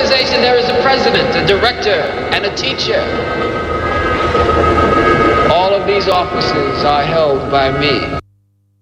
organization there is a president, a director, and a teacher. All of these offices are held by me.